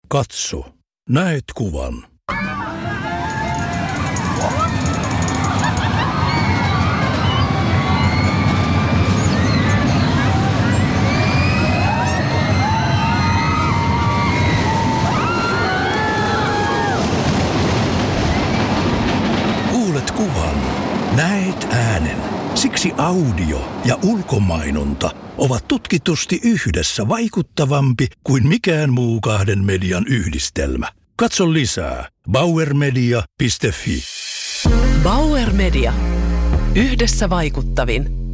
Katso, näet kuvan. Kuulet kuvan, näet äänen. Siksi audio ja ulkomainonta ovat tutkitusti yhdessä vaikuttavampi kuin mikään muu kahden median yhdistelmä. Katso lisää bauermedia.fi. Bauer Media. Yhdessä vaikuttavin.